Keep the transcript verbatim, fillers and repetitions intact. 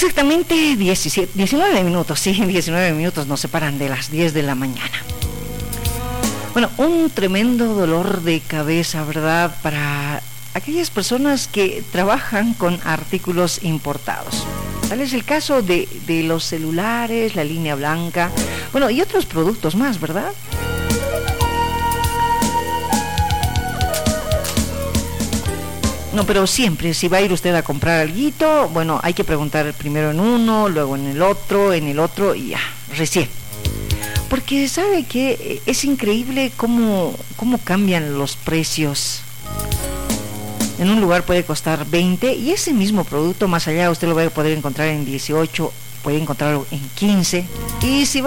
Exactamente diecisiete, diecinueve minutos, sí, diecinueve minutos nos separan de las diez de la mañana. Bueno, un tremendo dolor de cabeza, ¿verdad?, para aquellas personas que trabajan con artículos importados. Tal es el caso de, de los celulares, la línea blanca, bueno, y otros productos más, ¿verdad? No, pero siempre, si va a ir usted a comprar alguito, bueno, hay que preguntar primero en uno, luego en el otro, en el otro y ya, recién. Porque sabe que es increíble cómo, cómo cambian los precios. En un lugar puede costar veinte y ese mismo producto más allá usted lo va a poder encontrar en dieciocho, puede encontrarlo en quince. Y si